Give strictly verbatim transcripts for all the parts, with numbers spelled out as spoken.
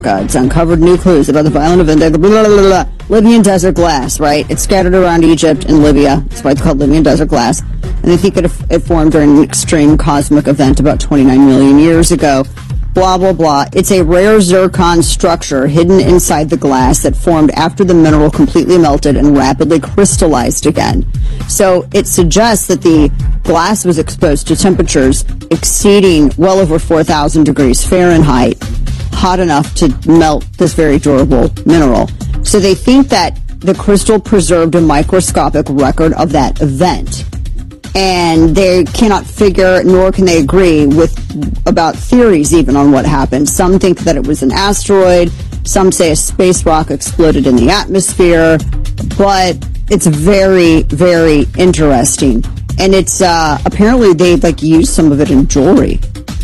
It's uncovered new clues about the violent event of the blah, blah, blah, blah, Libyan desert glass, right? It's scattered around Egypt and Libya. That's why it's called Libyan desert glass. And they think it, it formed during an extreme cosmic event about twenty-nine million years ago. Blah, blah, blah. It's a rare zircon structure hidden inside the glass that formed after the mineral completely melted and rapidly crystallized again. So it suggests that the glass was exposed to temperatures exceeding well over four thousand degrees Fahrenheit, hot enough to melt this very durable mineral. So they think that the crystal preserved a microscopic record of that event. And they cannot figure, nor can they agree with about theories even on what happened. Some think that it was an asteroid. Some say a space rock exploded in the atmosphere. But it's very, very interesting. And it's, uh, apparently they, like, used some of it in jewelry.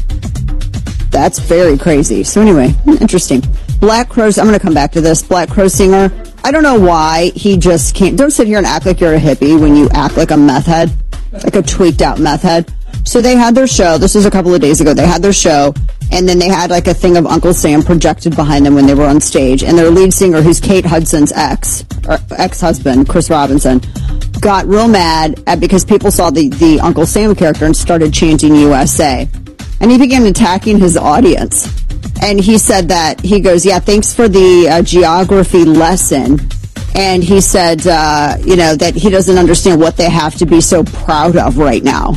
That's very crazy. So anyway, interesting. Black Crow, I'm going to come back to this. Black Crow singer, I don't know why he just can't, don't sit here and act like you're a hippie when you act like a meth head. Like a tweaked out meth head. So they had their show. This was a couple of days ago. They had their show, and then they had like a thing of Uncle Sam projected behind them when they were on stage. And their lead singer, who's Kate Hudson's ex, or ex-husband, Chris Robinson, got real mad at because people saw the, the Uncle Sam character and started chanting U S A. And he began attacking his audience. And he said that, he goes, yeah, thanks for the uh, geography lesson. And he said, uh, you know, that he doesn't understand what they have to be so proud of right now.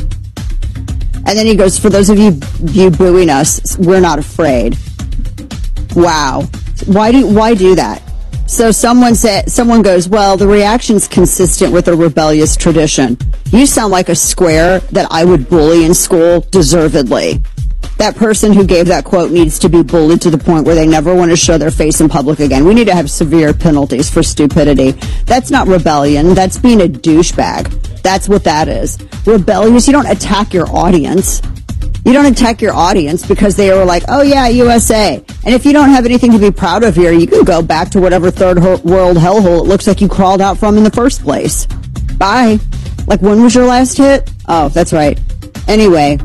And then he goes, for those of you, you booing us, we're not afraid. Wow. Why do, why do that? So someone said, someone goes, well, the reaction's consistent with a rebellious tradition. You sound like a square that I would bully in school deservedly. That person who gave that quote needs to be bullied to the point where they never want to show their face in public again. We need to have severe penalties for stupidity. That's not rebellion. That's being a douchebag. That's what that is. Rebellious, you don't attack your audience. You don't attack your audience because they were like, oh yeah, U S A. And if you don't have anything to be proud of here, you can go back to whatever third world hellhole it looks like you crawled out from in the first place. Bye. Like, when was your last hit? Oh, that's right. Anyway.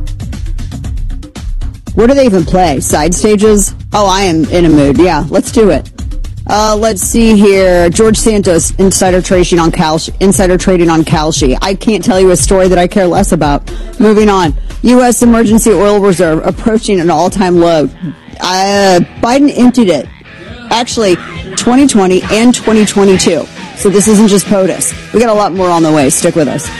Where do they even play? Side stages? Oh, I am in a mood. Yeah, let's do it. Uh, let's see here. George Santos, insider trading on Kalshi. Insider trading on Kalshi. I can't tell you a story that I care less about. Moving on. U S emergency oil reserve approaching an all-time low. Uh, Biden emptied it. Actually, twenty twenty and twenty twenty-two. So this isn't just POTUS. We got a lot more on the way. Stick with us.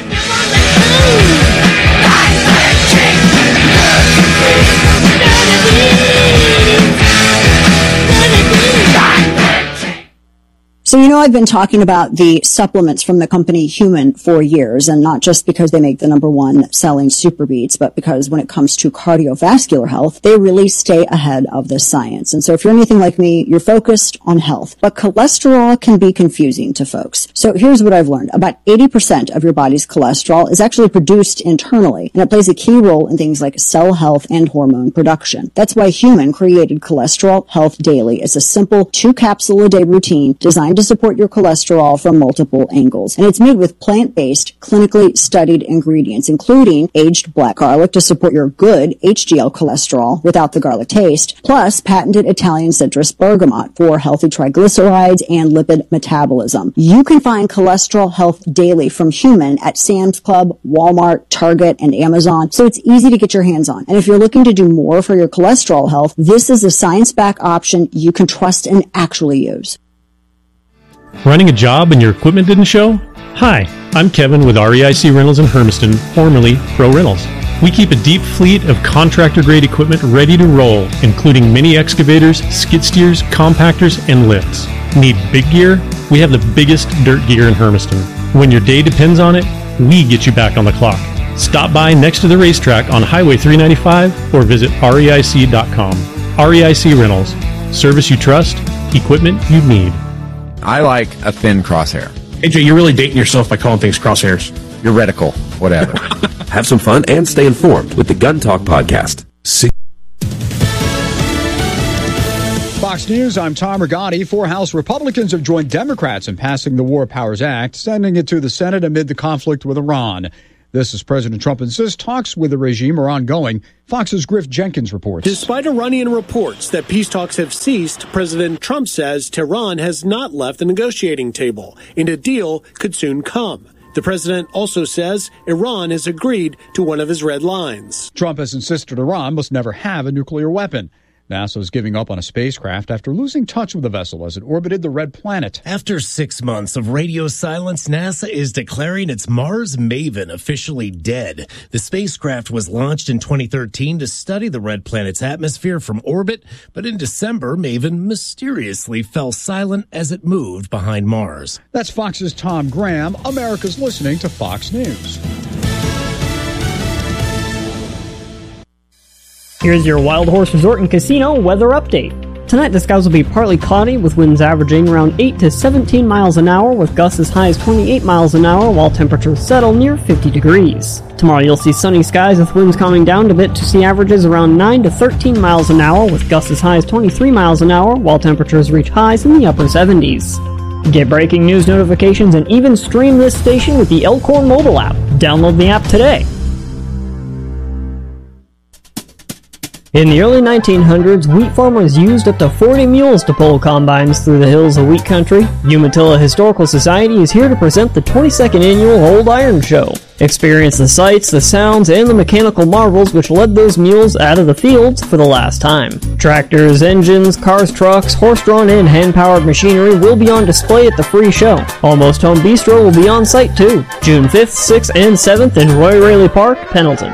So, you know, I've been talking about the supplements from the company Human for years, and not just because they make the number one selling Super Beats, but because when it comes to cardiovascular health, they really stay ahead of the science. And so if you're anything like me, you're focused on health. But cholesterol can be confusing to folks. So here's what I've learned. About eighty percent of your body's cholesterol is actually produced internally, and it plays a key role in things like cell health and hormone production. That's why Human created Cholesterol Health Daily. It's a simple two-capsule-a-day routine designed to support your cholesterol from multiple angles. And it's made with plant-based, clinically studied ingredients, including aged black garlic to support your good H D L cholesterol without the garlic taste, plus patented Italian citrus bergamot for healthy triglycerides and lipid metabolism. You can find Cholesterol Health Daily from Human at Sam's Club, Walmart, Target, and Amazon, so it's easy to get your hands on. And if you're looking to do more for your cholesterol health, this is a science-backed option you can trust and actually use. Running a job and your equipment didn't show? Hi, I'm Kevin with R E I C Rentals in Hermiston, formerly Pro Rentals. We keep a deep fleet of contractor-grade equipment ready to roll, including mini excavators, skid steers, compactors, and lifts. Need big gear? We have the biggest dirt gear in Hermiston. When your day depends on it, we get you back on the clock. Stop by next to the racetrack on Highway three ninety-five or visit R E I C dot com. R E I C Rentals. Service you trust, equipment you need. I like a thin crosshair. A J, you're really dating yourself by calling things crosshairs. Your reticle, whatever. Have some fun and stay informed with the Gun Talk Podcast. See- Fox News, I'm Tom Rigotti. Four House Republicans have joined Democrats in passing the War Powers Act, sending it to the Senate amid the conflict with Iran. This is President Trump insists talks with the regime are ongoing. Fox's Griff Jenkins reports. Despite Iranian reports that peace talks have ceased, President Trump says Tehran has not left the negotiating table, and a deal could soon come. The president also says Iran has agreed to one of his red lines. Trump has insisted Iran must never have a nuclear weapon. NASA is giving up on a spacecraft after losing touch with the vessel as it orbited the red planet. After six months of radio silence, NASA is declaring its Mars Maven officially dead. The spacecraft was launched in twenty thirteen to study the red planet's atmosphere from orbit, but in December, Maven mysteriously fell silent as it moved behind Mars. That's Fox's Tom Graham. America's listening to Fox News. Here's your Wild Horse Resort and Casino weather update. Tonight the skies will be partly cloudy with winds averaging around eight to seventeen miles an hour with gusts as high as twenty-eight miles an hour while temperatures settle near fifty degrees. Tomorrow you'll see sunny skies with winds calming down a bit to see averages around nine to thirteen miles an hour with gusts as high as twenty-three miles an hour while temperatures reach highs in the upper seventies. Get breaking news notifications and even stream this station with the Elkhorn mobile app. Download the app today. In the early nineteen hundreds, wheat farmers used up to forty mules to pull combines through the hills of wheat country. Umatilla Historical Society is here to present the twenty-second annual Old Iron Show. Experience the sights, the sounds, and the mechanical marvels which led those mules out of the fields for the last time. Tractors, engines, cars, trucks, horse-drawn and hand-powered machinery will be on display at the free show. Almost Home Bistro will be on site too. June fifth, sixth, and seventh in Roy Raley Park, Pendleton.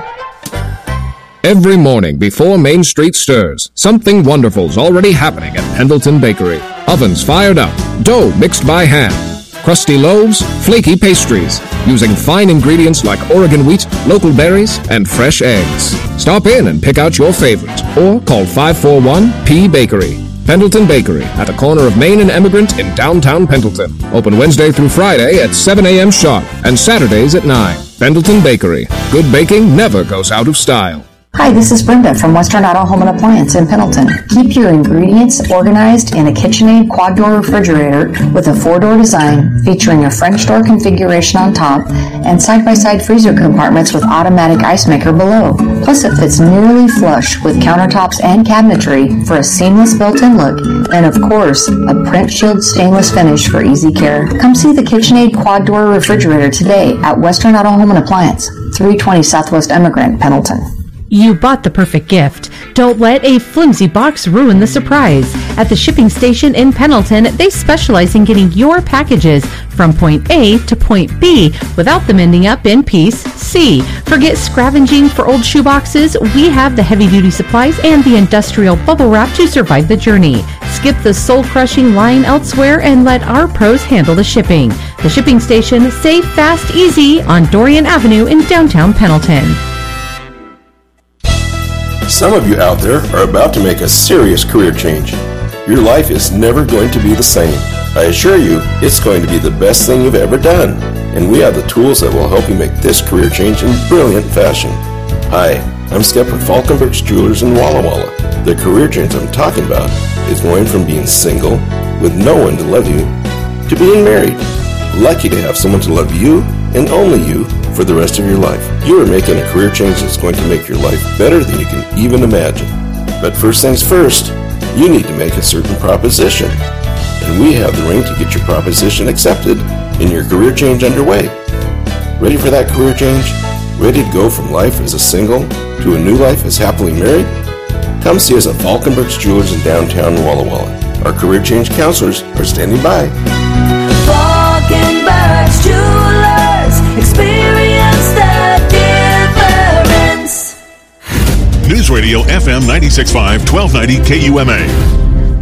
Every morning before Main Street stirs, something wonderful's already happening at Pendleton Bakery. Ovens fired up, dough mixed by hand, crusty loaves, flaky pastries, using fine ingredients like Oregon wheat, local berries, and fresh eggs. Stop in and pick out your favorite, or call five four one P Bakery. Pendleton Bakery, at the corner of Main and Emigrant in downtown Pendleton. Open Wednesday through Friday at seven a.m. sharp, and Saturdays at nine. Pendleton Bakery. Good baking never goes out of style. Hi, this is Brenda from Western Auto Home and Appliance in Pendleton. Keep your ingredients organized in a KitchenAid quad-door refrigerator with a four-door design featuring a French door configuration on top and side-by-side freezer compartments with automatic ice maker below. Plus, it fits nearly flush with countertops and cabinetry for a seamless built-in look and, of course, a print shield stainless finish for easy care. Come see the KitchenAid quad-door refrigerator today at Western Auto Home and Appliance, three twenty Southwest Emigrant, Pendleton. You bought the perfect gift. Don't let a flimsy box ruin the surprise. At the shipping station in Pendleton, they specialize in getting your packages from point A to point B without them ending up in piece C. Forget scavenging for old shoeboxes. We have the heavy-duty supplies and the industrial bubble wrap to survive the journey. Skip the soul-crushing line elsewhere and let our pros handle the shipping. The shipping station, safe, fast, easy on Dorian Avenue in downtown Pendleton. Some of you out there are about to make a serious career change. Your life is never going to be the same. I assure you, it's going to be the best thing you've ever done. And we have the tools that will help you make this career change in brilliant fashion. Hi, I'm Skip with Falkenbergs Jewelers in Walla Walla. The career change I'm talking about is going from being single, with no one to love you, to being married. Lucky to have someone to love you, and only you, for the rest of your life. You are making a career change that's going to make your life better than you can even imagine. But first things first, you need to make a certain proposition. And we have the ring to get your proposition accepted and your career change underway. Ready for that career change? Ready to go from life as a single to a new life as happily married? Come see us at Falkenbergs Jewelers in downtown Walla Walla. Our career change counselors are standing by. Falkenbergs Jewelers, experience the difference. News Radio F M ninety-six point five, twelve ninety K U M A.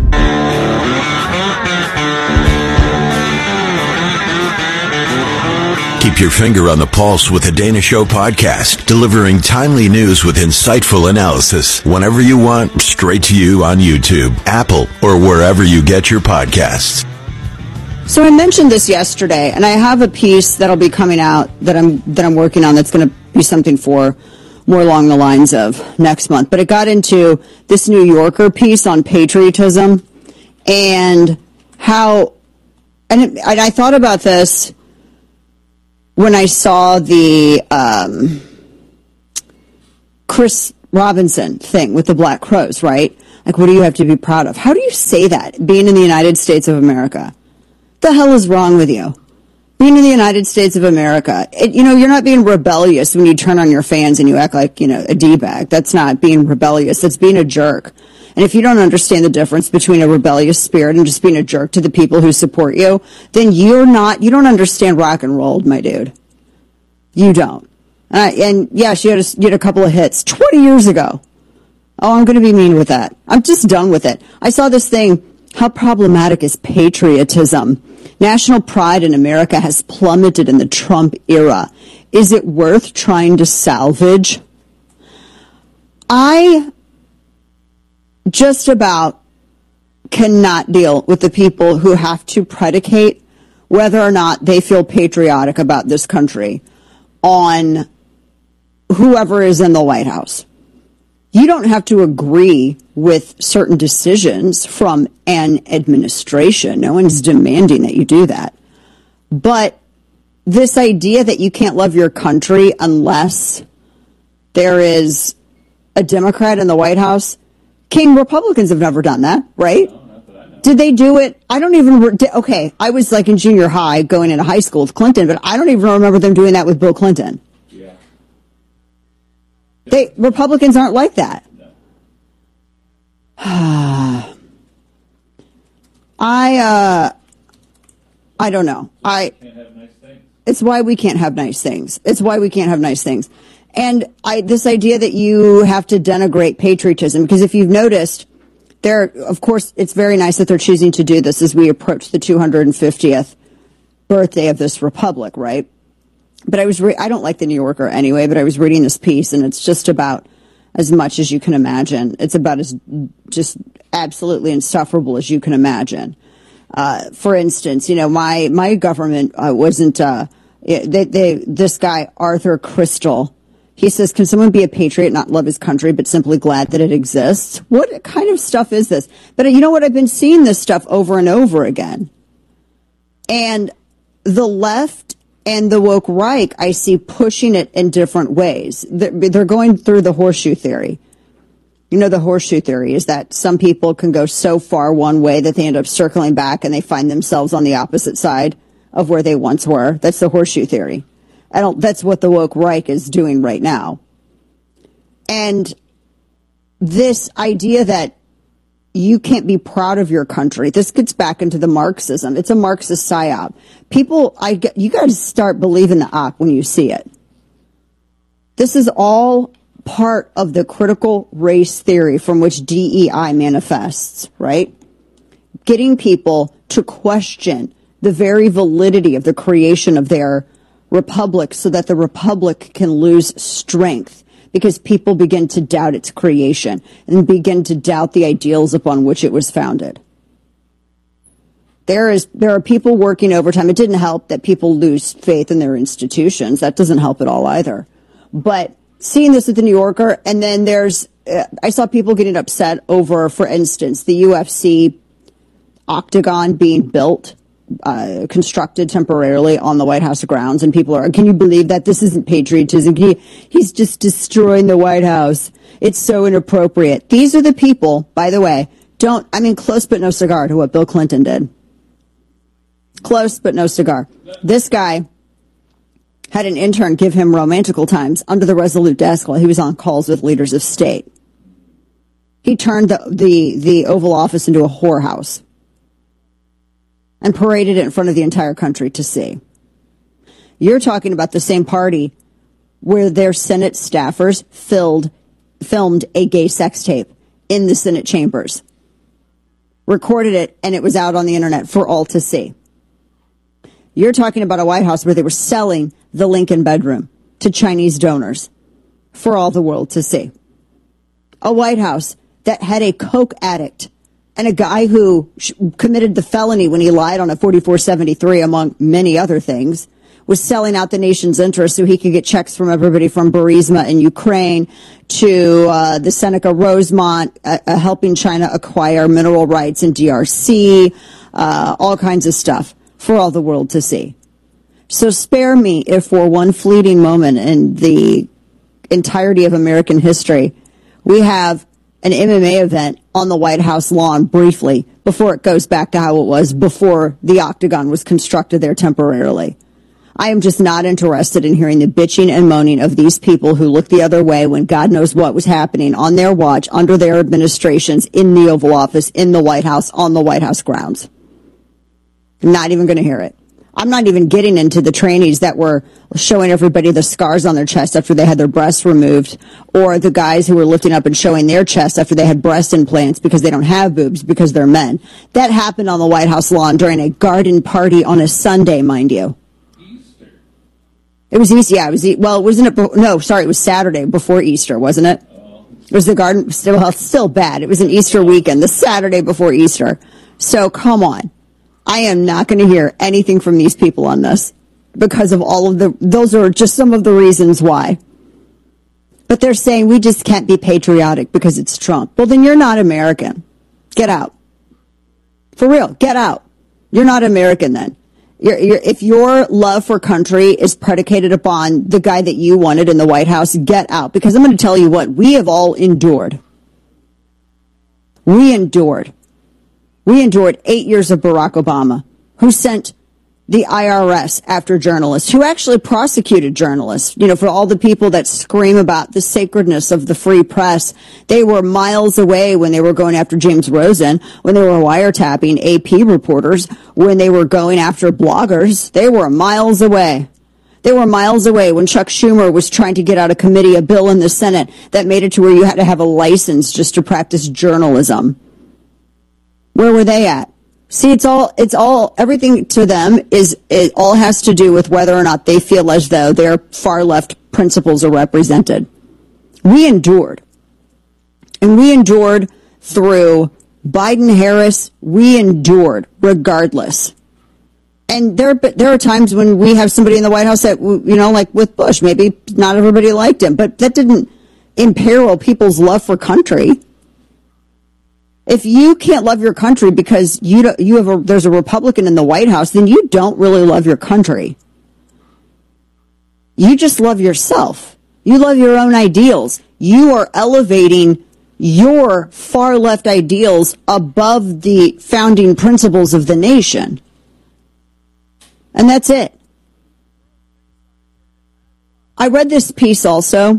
Keep your finger on the pulse with the Dana Show podcast, delivering timely news with insightful analysis whenever you want, straight to you on YouTube, Apple, or wherever you get your podcasts. So I mentioned this yesterday, and I have a piece that'll be coming out that I'm that I'm working on that's going to be something for more along the lines of next month. But it got into this New Yorker piece on patriotism and how, and, it, and I thought about this when I saw the um, Chris Robinson thing with the Black Crows, right? Like, what do you have to be proud of? How do you say that, being in the United States of America? The hell is wrong with you? Being in the United States of America, it, you know, you're not being rebellious when you turn on your fans and you act like, you know, a D-bag. That's not being rebellious. That's being a jerk. And if you don't understand the difference between a rebellious spirit and just being a jerk to the people who support you, then you're not, you don't understand rock and roll, my dude. You don't. Uh, and yes, you had, a, you had a couple of hits twenty years ago. Oh, I'm going to be mean with that. I'm just done with it. I saw this thing. How problematic is patriotism? National pride in America has plummeted in the Trump era. Is it worth trying to salvage? I just about cannot deal with the people who have to predicate whether or not they feel patriotic about this country on whoever is in the White House. You don't have to agree with certain decisions from an administration. No one's demanding that you do that. But this idea that you can't love your country unless there is a Democrat in the White House, King, Republicans have never done that, right? Did they do it? I don't even, okay, I was like in junior high going into high school with Clinton, but I don't even remember them doing that with Bill Clinton. They, Republicans aren't like that. No. I, uh, I don't know. I, can't have nice things. It's why we can't have nice things. It's why we can't have nice things. And I, this idea that you have to denigrate patriotism, because if you've noticed, there, of course, it's very nice that they're choosing to do this as we approach the two hundred fiftieth birthday of this republic, right? But I was, re- I don't like the New Yorker anyway, but I was reading this piece and it's just about as much as you can imagine. It's about as just absolutely insufferable as you can imagine. Uh, for instance, you know, my, my government, uh, wasn't, uh, they, they, this guy, Arthur Crystal, he says, can someone be a patriot, not love his country, but simply glad that it exists? What kind of stuff is this? But you know what? I've been seeing this stuff over and over again. And the left and the woke right, I see pushing it in different ways. They're going through the horseshoe theory. You know, the horseshoe theory is that some people can go so far one way that they end up circling back and they find themselves on the opposite side of where they once were. That's the horseshoe theory. I don't, that's what the woke right is doing right now. And this idea that you can't be proud of your country. This gets back into the Marxism. It's a Marxist psyop. People, I get, you got to start believing the op when you see it. This is all part of the critical race theory from which D E I manifests, right? Getting people to question the very validity of the creation of their republic so that the republic can lose strength. Because people begin to doubt its creation and begin to doubt the ideals upon which it was founded. There is, there are people working overtime. It didn't help that people lose faith in their institutions. That doesn't help at all either. But seeing this with the New Yorker, and then there's, uh, I saw people getting upset over, for instance, the U F C octagon being built. Uh, constructed temporarily on the White House grounds, and people are, can you believe that? This isn't patriotism. Can you, he's just destroying the White House. It's so inappropriate. These are the people, by the way, don't, I mean, close but no cigar to what Bill Clinton did. Close but no cigar. This guy had an intern give him romantical times under the Resolute desk while he was on calls with leaders of state. He turned the, the, the Oval Office into a whorehouse and paraded it in front of the entire country to see. You're talking about the same party where their Senate staffers filled, filmed a gay sex tape in the Senate chambers, recorded it, and it was out on the internet for all to see. You're talking about a White House where they were selling the Lincoln bedroom to Chinese donors for all the world to see. A White House that had a coke addict and a guy who sh- committed the felony when he lied on a forty-four seventy-three, among many other things, was selling out the nation's interest so he could get checks from everybody from Burisma in Ukraine to uh, the Seneca Rosemont, uh, uh, helping China acquire mineral rights in D R C, uh, all kinds of stuff for all the world to see. So spare me if for one fleeting moment in the entirety of American history, we have an M M A event on the White House lawn briefly before it goes back to how it was before the octagon was constructed there temporarily. I am just not interested in hearing the bitching and moaning of these people who look the other way when God knows what was happening on their watch, under their administrations, in the Oval Office, in the White House, on the White House grounds. I'm not even going to hear it. I'm not even getting into the trainees that were showing everybody the scars on their chest after they had their breasts removed, or the guys who were lifting up and showing their chest after they had breast implants because they don't have boobs because they're men. That happened on the White House lawn during a garden party on a Sunday, mind you. It was Easter, yeah, it was, well, wasn't it, no, sorry, it was Saturday before Easter, wasn't it? It was the garden, still, well, still bad. It was an Easter weekend, the Saturday before Easter. So, come on. I am not going to hear anything from these people on this because of all of the, those are just some of the reasons why. But they're saying we just can't be patriotic because it's Trump. Well, then you're not American. Get out. For real, get out. You're not American then. You're, you're, if your love for country is predicated upon the guy that you wanted in the White House, get out. Because I'm going to tell you what, we have all endured. We endured. We endured eight years of Barack Obama, who sent the I R S after journalists, who actually prosecuted journalists. You know, for all the people that scream about the sacredness of the free press, they were miles away when they were going after James Rosen, when they were wiretapping A P reporters, when they were going after bloggers. They were miles away. They were miles away when Chuck Schumer was trying to get out of committee a bill in the Senate that made it to where you had to have a license just to practice journalism. Where were they at? See, it's all, it's all, everything to them is, it all has to do with whether or not they feel as though their far left principles are represented. We endured. And we endured through Biden-Harris. We endured regardless. And there, there are times when we have somebody in the White House that, you know, like with Bush, maybe not everybody liked him, but that didn't imperil people's love for country. If you can't love your country because you don't, you have a, there's a Republican in the White House, then you don't really love your country. You just love yourself. You love your own ideals. You are elevating your far left ideals above the founding principles of the nation. And that's it. I read this piece also.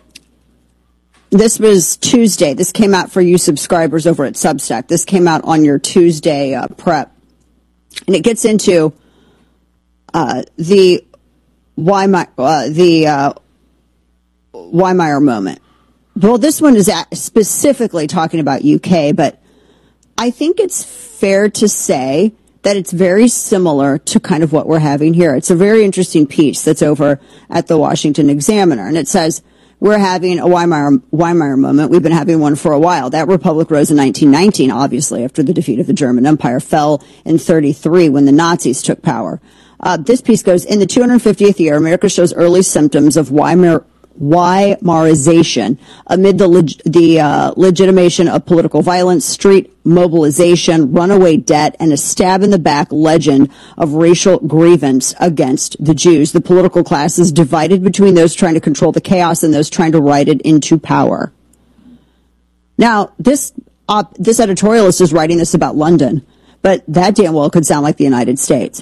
This was Tuesday. This came out for you subscribers over at Substack. This came out on your Tuesday uh, prep. And it gets into uh, the Weimar, uh, the uh, Weimar moment. Well, this one is specifically talking about U K, but I think it's fair to say that it's very similar to kind of what we're having here. It's a very interesting piece that's over at the Washington Examiner, and it says, we're having a Weimar, Weimar moment. We've been having one for a while. That republic rose in nineteen nineteen, obviously, after the defeat of the German Empire, fell in thirty-three when the Nazis took power. Uh, this piece goes, in the two hundred fiftieth year, America shows early symptoms of Weimar, Weimarization amid the, leg- the uh, legitimation of political violence, street mobilization, runaway debt, and a stab-in-the-back legend of racial grievance against the Jews. The political class is divided between those trying to control the chaos and those trying to ride it into power. Now, this op- this editorialist is writing this about London, but that damn well could sound like the United States.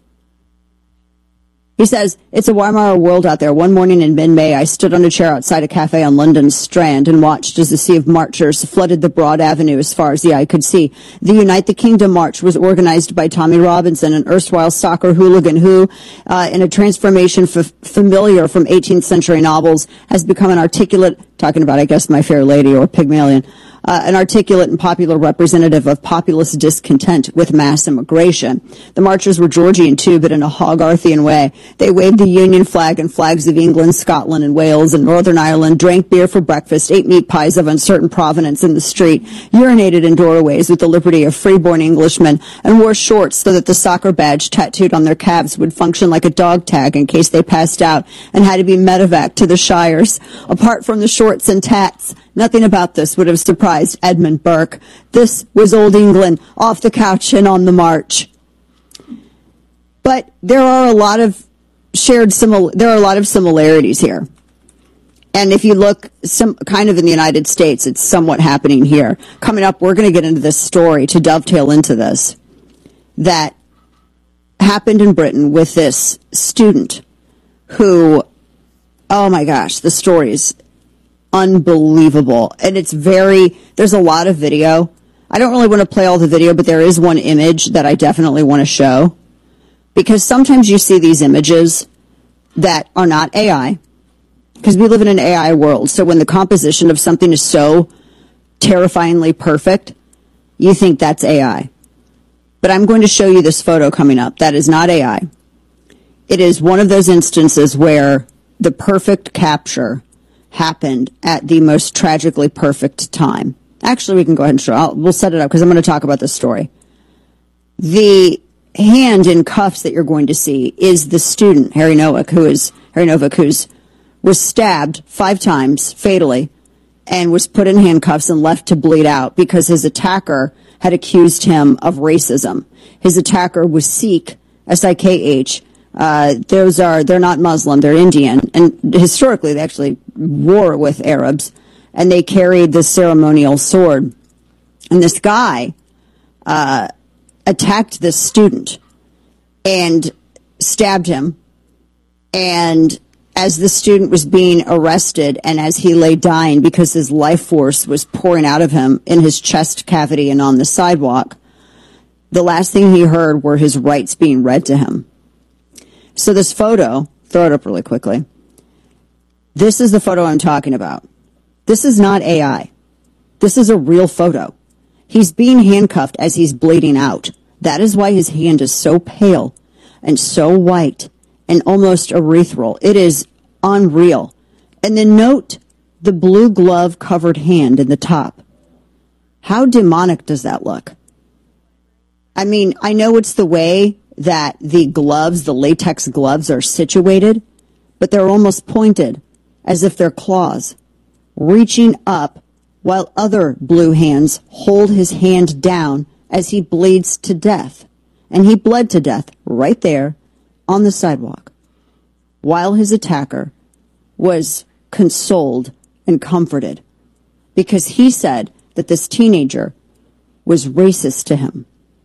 He says, it's a Weimar world out there. One morning in mid-May, I stood on a chair outside a cafe on London's Strand and watched as the sea of marchers flooded the broad avenue as far as the eye could see. The Unite the Kingdom March was organized by Tommy Robinson, an erstwhile soccer hooligan who, uh, in a transformation f- familiar from eighteenth century novels, has become an articulate, talking about, I guess, My Fair Lady or Pygmalion, Uh, an articulate and popular representative of populist discontent with mass immigration. The marchers were Georgian too, but in a Hogarthian way. They waved the Union flag and flags of England, Scotland, and Wales and Northern Ireland, drank beer for breakfast, ate meat pies of uncertain provenance in the street, urinated in doorways with the liberty of free-born Englishmen, and wore shorts so that the soccer badge tattooed on their calves would function like a dog tag in case they passed out and had to be medevaced to the shires. Apart from the shorts and tats, nothing about this would have surprised Edmund Burke. This was Old England, off the couch and on the march. But there are a lot of shared simil- there are a lot of similarities here. And if you look some kind of in the United States, it's somewhat happening here. Coming up, we're going to get into this story to dovetail into this that happened in Britain with this student who, oh my gosh, the story is unbelievable. And it's very, there's a lot of video. I don't really want to play all the video, but there is one image that I definitely want to show. Because sometimes you see these images that are not A I. Because we live in an A I world. So when the composition of something is so terrifyingly perfect, you think that's A I. But I'm going to show you this photo coming up. That is not A I. It is one of those instances where the perfect capture happened at the most tragically perfect time. Actually, we can go ahead and show. I'll, we'll set it up because I'm going to talk about this story. The hand in cuffs that you're going to see is the student, Harry Novick, who is Harry Novick, who's was stabbed five times fatally and was put in handcuffs and left to bleed out because his attacker had accused him of racism. His attacker was Sikh, S I K H. Uh, those are, they're not Muslim, they're Indian. And historically, they actually war with Arabs. And they carried this ceremonial sword. And this guy uh, attacked this student and stabbed him. And as the student was being arrested and as he lay dying because his life force was pouring out of him in his chest cavity and on the sidewalk, the last thing he heard were his rights being read to him. So this photo, throw it up really quickly. This is the photo I'm talking about. This is not A I. This is a real photo. He's being handcuffed as he's bleeding out. That is why his hand is so pale and so white and almost erythral. It is unreal. And then note the blue glove covered hand in the top. How demonic does that look? I mean, I know it's the way that the gloves, the latex gloves are situated, but they're almost pointed as if they're claws, reaching up while other blue hands hold his hand down as he bleeds to death. And he bled to death right there on the sidewalk, while his attacker was consoled and comforted because he said that this teenager was racist to him.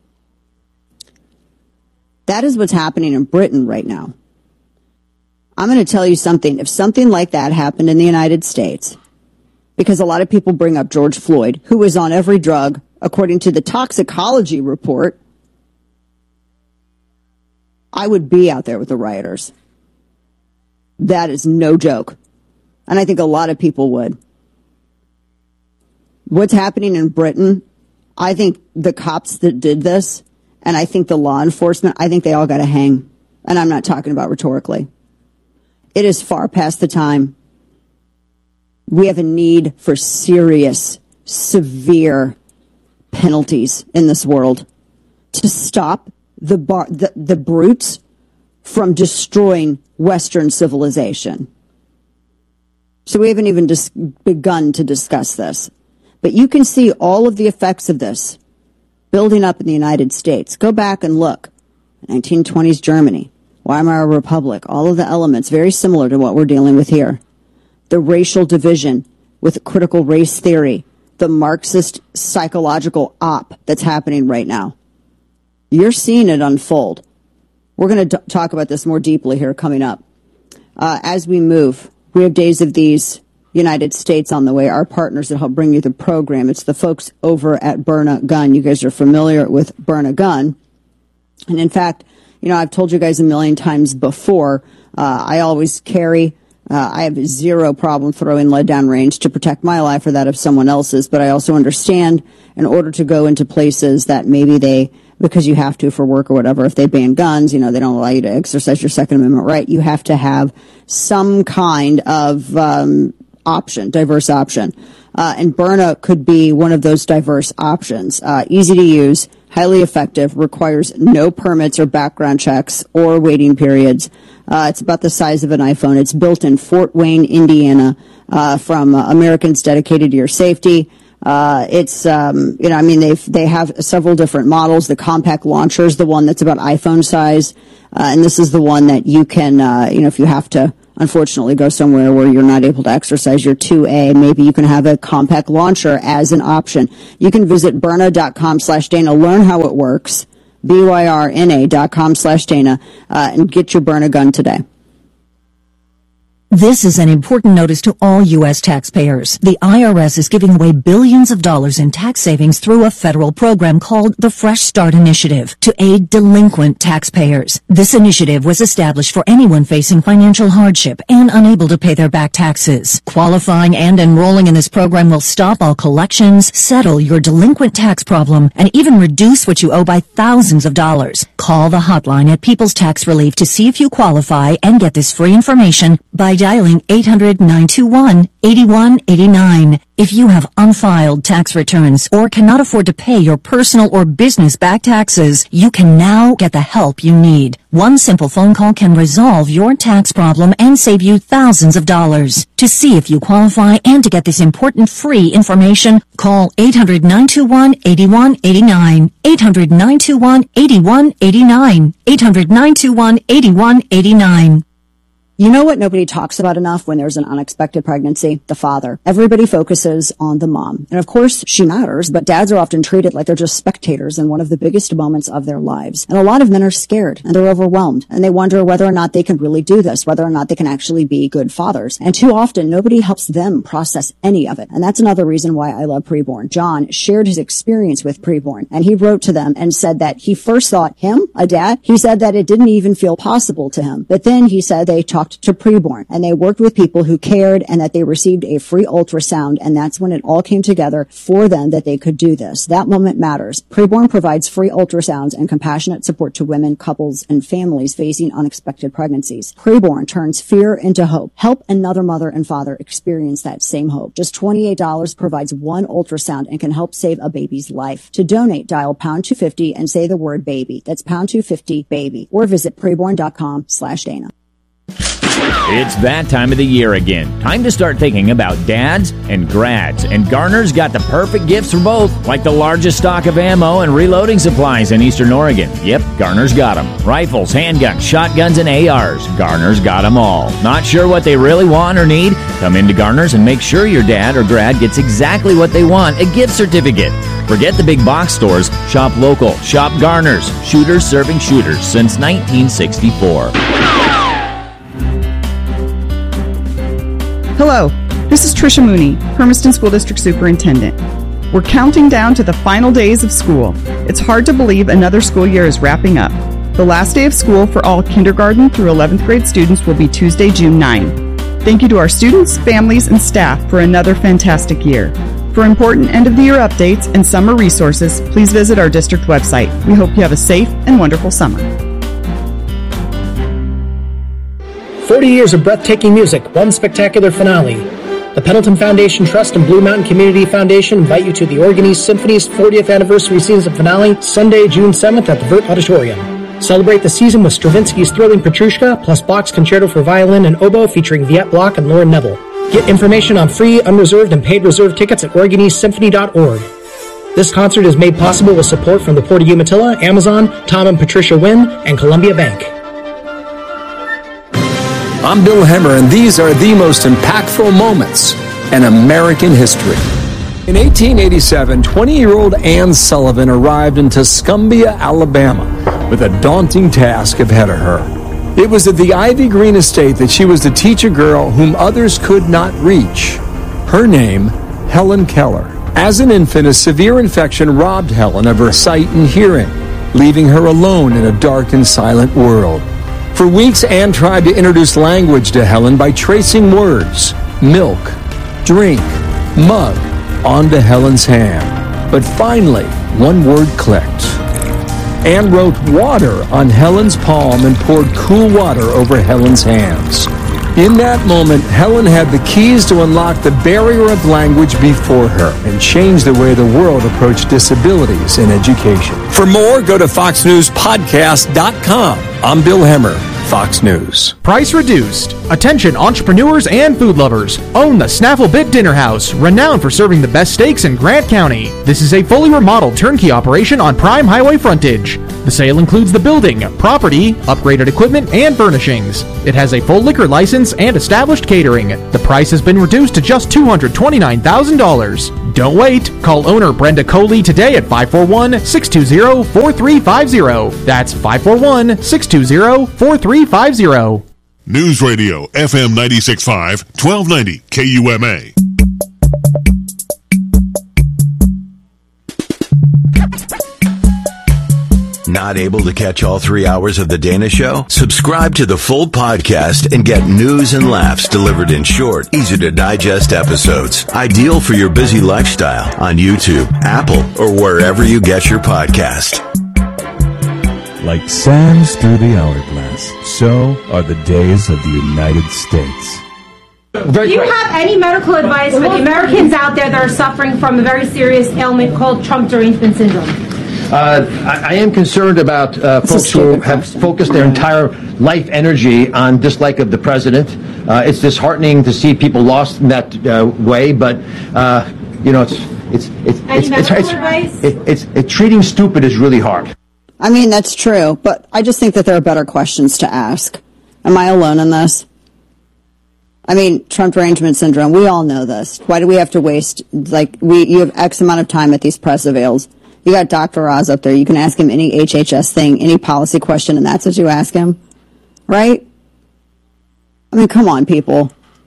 That is what's happening in Britain right now. I'm going to tell you something. If something like that happened in the United States, because a lot of people bring up George Floyd, who was on every drug, according to the toxicology report, I would be out there with the rioters. That is no joke. And I think a lot of people would. What's happening in Britain, I think the cops that did this, and I think the law enforcement, I think they all got to hang. And I'm not talking about rhetorically. It is far past the time. We have a need for serious, severe penalties in this world to stop the bar, the, the brutes from destroying Western civilization. So we haven't even dis- begun to discuss this. But you can see all of the effects of this building up in the United States. Go back and look. nineteen twenties Germany, Weimar Republic, all of the elements very similar to what we're dealing with here. The racial division with critical race theory, the Marxist psychological op that's happening right now. You're seeing it unfold. We're going to talk about this more deeply here coming up. Uh, as we move, we have Days of These United States on the way, our partners that help bring you the program. It's the folks over at Burn a Gun. You guys are familiar with Burn a Gun. And in fact, you know, I've told you guys a million times before, uh, I always carry, uh, I have zero problem throwing lead down range to protect my life or that of someone else's, but I also understand in order to go into places that maybe they, because you have to for work or whatever, if they ban guns, you know, they don't allow you to exercise your Second Amendment right, you have to have some kind of um, option, diverse option. Uh, and Byrna could be one of those diverse options. Uh, easy to use, highly effective, requires no permits or background checks or waiting periods. Uh, it's about the size of an iPhone. It's built in Fort Wayne, Indiana, uh, from uh, Americans dedicated to your safety. Uh, it's, um, you know, I mean, they've, they have several different models. The compact launcher is the one that's about iPhone size. Uh, and this is the one that you can, uh, you know, if you have to, unfortunately, go somewhere where you're not able to exercise your two A, maybe you can have a compact launcher as an option. You can visit Byrna.com slash Dana, learn how it works, B Y R N A dot com slash Dana, uh, and get your Byrna gun today. This is an important notice to all U S taxpayers. The I R S is giving away billions of dollars in tax savings through a federal program called the Fresh Start Initiative to aid delinquent taxpayers. This initiative was established for anyone facing financial hardship and unable to pay their back taxes. Qualifying and enrolling in this program will stop all collections, settle your delinquent tax problem, and even reduce what you owe by thousands of dollars. Call the hotline at People's Tax Relief to see if you qualify and get this free information by dialing eight hundred, nine two one, eight one eight nine. If you have unfiled tax returns or cannot afford to pay your personal or business back taxes, you can now get the help you need. One simple phone call can resolve your tax problem and save you thousands of dollars. To see if you qualify and to get this important free information, call eight hundred, nine two one, eight one eight nine, eight hundred, nine two one, eight one eight nine, eight hundred, nine two one, eight one eight nine. You know what nobody talks about enough when there's an unexpected pregnancy? The father. Everybody focuses on the mom. And of course, she matters, but dads are often treated like they're just spectators in one of the biggest moments of their lives. And a lot of men are scared and they're overwhelmed and they wonder whether or not they can really do this, whether or not they can actually be good fathers. And too often, nobody helps them process any of it. And that's another reason why I love Preborn. John shared his experience with Preborn and he wrote to them and said that he first thought, him, a dad? He said that it didn't even feel possible to him. But then he said they talked to Preborn and they worked with people who cared and that they received a free ultrasound, and that's when it all came together for them that they could do this. That moment matters. Preborn provides free ultrasounds and compassionate support to women, couples, and families facing unexpected pregnancies. Preborn turns fear into hope. Help another mother and father experience that same hope. Just twenty-eight dollars provides one ultrasound and can help save a baby's life. To donate, dial pound two fifty and say the word baby. That's pound two fifty baby, or visit preborn.com slash Dana. It's that time of the year again. Time to start thinking about dads and grads. And Garner's got the perfect gifts for both, like the largest stock of ammo and reloading supplies in Eastern Oregon. Yep, Garner's got them. Rifles, handguns, shotguns, and A Rs. Garner's got them all. Not sure what they really want or need? Come into Garner's and make sure your dad or grad gets exactly what they want, a gift certificate. Forget the big box stores. Shop local. Shop Garner's. Shooters serving shooters since nineteen sixty-four. Hello, this is Tricia Mooney, Hermiston School District Superintendent. We're counting down to the final days of school. It's hard to believe another school year is wrapping up. The last day of school for all kindergarten through eleventh grade students will be Tuesday, June ninth. Thank you to our students, families, and staff for another fantastic year. For important end-of-the-year updates and summer resources, please visit our district website. We hope you have a safe and wonderful summer. forty years of breathtaking music, one spectacular finale. The Pendleton Foundation Trust and Blue Mountain Community Foundation invite you to the Oregon East Symphony's fortieth anniversary season finale, Sunday, June seventh at the Vert Auditorium. Celebrate the season with Stravinsky's thrilling Petrushka, plus Bach's Concerto for Violin and Oboe featuring Viet Bloch and Lauren Neville. Get information on free, unreserved, and paid reserve tickets at Oregon East Symphony dot org. This concert is made possible with support from the Port of Umatilla, Amazon, Tom and Patricia Wynn, and Columbia Bank. I'm Bill Hemmer, and these are the most impactful moments in American history. In eighteen eighty-seven, twenty-year-old Anne Sullivan arrived in Tuscumbia, Alabama, with a daunting task ahead of her. It was at the Ivy Green estate that she was to teach a girl whom others could not reach. Her name, Helen Keller. As an infant, a severe infection robbed Helen of her sight and hearing, leaving her alone in a dark and silent world. For weeks, Anne tried to introduce language to Helen by tracing words, milk, drink, mug, onto Helen's hand. But finally, one word clicked. Anne wrote water on Helen's palm and poured cool water over Helen's hands. In that moment, Helen had the keys to unlock the barrier of language before her and change the way the world approached disabilities in education. For more, go to fox news podcast dot com. I'm Bill Hemmer. Fox News. Price reduced. Attention entrepreneurs and food lovers. Own the Snaffle Bit Dinner House, renowned for serving the best steaks in Grant County. This is a fully remodeled turnkey operation on prime highway frontage. The sale includes the building, property, upgraded equipment, and furnishings. It has a full liquor license and established catering. The price has been reduced to just two hundred twenty-nine thousand dollars. Don't wait. Call owner Brenda Coley today at five four one, six two zero, four three five zero. That's five four one, six two zero, four three five zero. News Radio F M ninety-six point five, twelve ninety K U M A. Not able to catch all three hours of The Dana Show? Subscribe to the full podcast and get news and laughs delivered in short, easy-to-digest episodes. Ideal for your busy lifestyle on YouTube, Apple, or wherever you get your podcast. Like sands through the hourglass, so are the days of the United States. Do you have any medical advice for the Americans out there that are suffering from a very serious ailment called Trump derangement syndrome? Uh, I, I am concerned about uh, folks who have focused their entire life energy on dislike of the president. Uh, it's disheartening to see people lost in that uh, way, but uh, you know, it's it's it's it's it's, it's, it's, it, it's it, treating stupid is really hard. I mean, that's true, but I just think that there are better questions to ask. Am I alone in this? I mean, Trump derangement syndrome. We all know this. Why do we have to waste like we? You have X amount of time at these press avails. You got Doctor Oz up there. You can ask him any H H S thing, any policy question, and that's what you ask him, right? I mean, come on, people.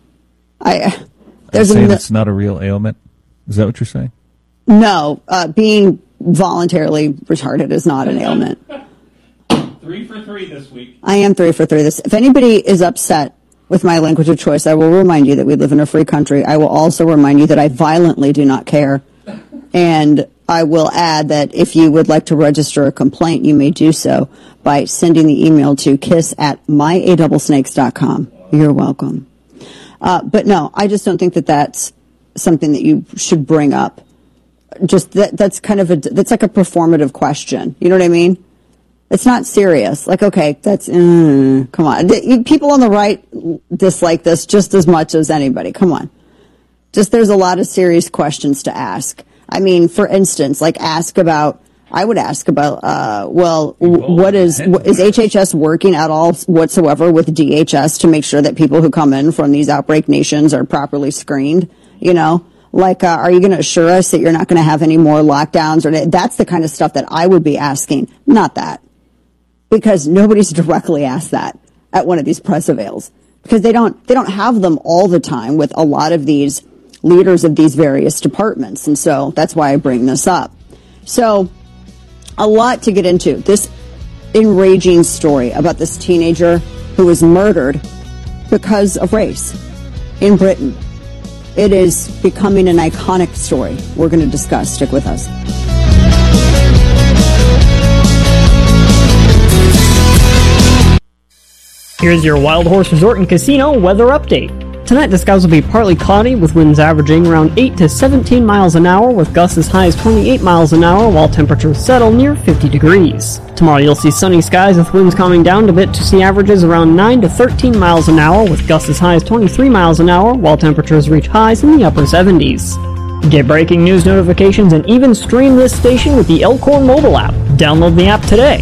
I there's saying a, it's not a real ailment. Is that what you're saying? No, uh, being voluntarily retarded is not an ailment. Three for three this week. I am three for three. This. If anybody is upset with my language of choice, I will remind you that we live in a free country. I will also remind you that I violently do not care, and I will add that if you would like to register a complaint, you may do so by sending the email to kiss at my a double snakes dot com. You're welcome. Uh, but no, I just don't think that that's something that you should bring up. Just that, that's kind of a, that's like a performative question. You know what I mean? It's not serious. Like, okay, that's, uh, come on. People on the right dislike this just as much as anybody. Come on. Just there's a lot of serious questions to ask. I mean, for instance, like ask about, I would ask about, uh, well, what is, is H H S working at all whatsoever with D H S to make sure that people who come in from these outbreak nations are properly screened? You know, like, uh, are you going to assure us that you're not going to have any more lockdowns? Or that's the kind of stuff that I would be asking, not that. Because nobody's directly asked that at one of these press avails. Because they don't, they don't have them all the time with a lot of these leaders of these various departments. And so that's why I bring this up. So a lot to get into. This enraging story about this teenager who was murdered because of race in Britain. It is becoming an iconic story we're going to discuss. Stick with us. Here's your Wild Horse Resort and Casino weather update. Tonight, the skies will be partly cloudy with winds averaging around eight to seventeen miles an hour with gusts as high as twenty-eight miles an hour while temperatures settle near fifty degrees. Tomorrow, you'll see sunny skies with winds calming down a bit to see averages around nine to thirteen miles an hour with gusts as high as twenty-three miles an hour while temperatures reach highs in the upper seventies. Get breaking news notifications and even stream this station with the Elkhorn mobile app. Download the app today.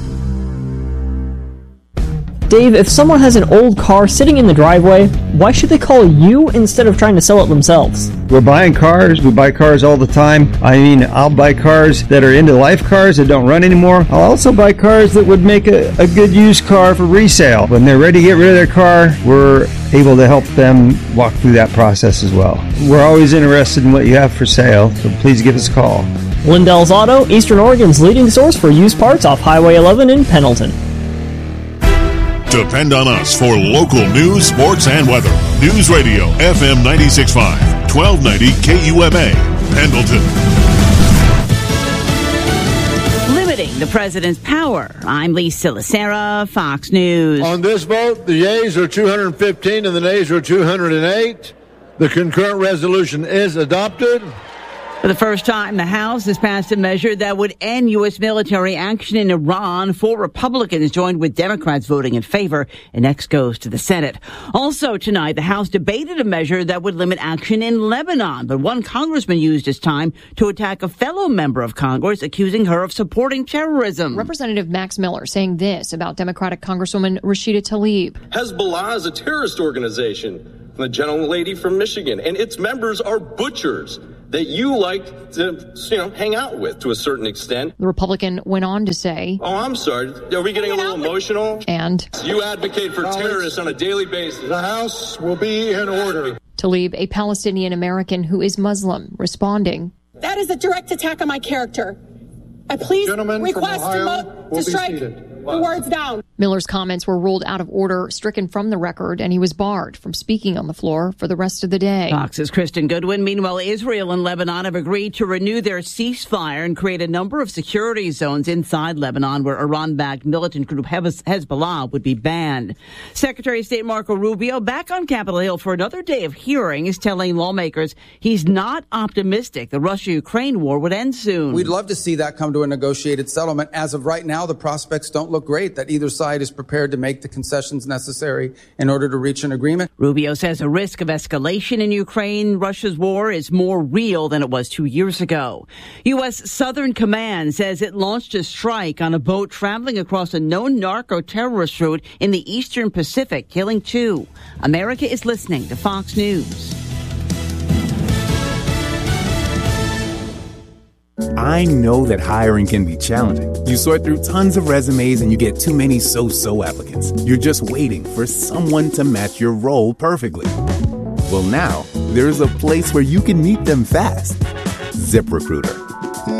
Dave, if someone has an old car sitting in the driveway, why should they call you instead of trying to sell it themselves? We're buying cars. We buy cars all the time. I mean, I'll buy cars that are end-of-life cars that don't run anymore. I'll also buy cars that would make a, a good used car for resale. When they're ready to get rid of their car, we're able to help them walk through that process as well. We're always interested in what you have for sale, so please give us a call. Lindell's Auto, Eastern Oregon's leading source for used parts off Highway eleven in Pendleton. Depend on us for local news, sports, and weather. News Radio F M ninety-six point five, twelve ninety K U M A, Pendleton. Limiting the president's power. I'm Lisa Lacera, Fox News. On this vote, the yeas are two hundred fifteen and the nays are two hundred eight. The concurrent resolution is adopted. For the first time, the House has passed a measure that would end U S military action in Iran. Four Republicans joined with Democrats voting in favor, and next goes to the Senate. Also tonight, the House debated a measure that would limit action in Lebanon, but one congressman used his time to attack a fellow member of Congress, accusing her of supporting terrorism. Representative Max Miller saying this about Democratic Congresswoman Rashida Tlaib. Hezbollah is a terrorist organization from the gentlelady from Michigan, and its members are butchers that you like to, you know, hang out with to a certain extent. The Republican went on to say, oh, I'm sorry. Are we getting a little emotional? And you advocate for terrorists on a daily basis. The House will be in order. Tlaib, a Palestinian American who is Muslim, responding. That is a direct attack on my character. I please Gentlemen request from Ohio to, mo- will to be strike seated. the words down. Miller's comments were ruled out of order, stricken from the record, and he was barred from speaking on the floor for the rest of the day. Fox's Kristen Goodwin. Meanwhile, Israel and Lebanon have agreed to renew their ceasefire and create a number of security zones inside Lebanon where Iran-backed militant group Hezbollah would be banned. Secretary of State Marco Rubio, back on Capitol Hill for another day of hearing, is telling lawmakers he's not optimistic the Russia-Ukraine war would end soon. We'd love to see that come to a negotiated settlement. As of right now, the prospects don't look great that either side is prepared to make the concessions necessary in order to reach an agreement. Rubio says a risk of escalation in Ukraine, Russia's war, is more real than it was two years ago. U S. Southern Command says it launched a strike on a boat traveling across a known narco-terrorist route in the eastern Pacific, killing two. America is listening to Fox News. I know that hiring can be challenging. You sort through tons of resumes and you get too many so-so applicants. You're just waiting for someone to match your role perfectly. Well, now, there's a place where you can meet them fast. ZipRecruiter.